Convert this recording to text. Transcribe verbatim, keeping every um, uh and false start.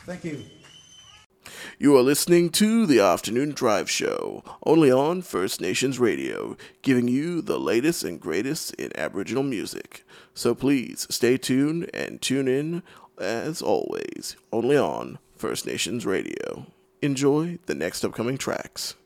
Thank you. You are listening to the Afternoon Drive Show, only on First Nations Radio, giving you the latest and greatest in Aboriginal music. So please stay tuned and tune in, as always, only on First Nations Radio. Enjoy the next upcoming tracks.